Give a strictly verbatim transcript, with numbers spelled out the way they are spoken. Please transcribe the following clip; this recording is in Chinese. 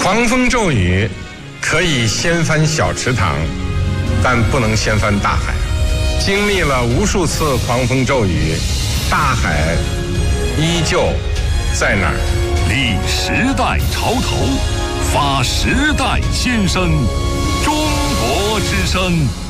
狂风骤雨可以掀翻小池塘，但不能掀翻大海。经历了无数次狂风骤雨，大海依旧在那儿。 立时代潮头，发时代先声，中国之声。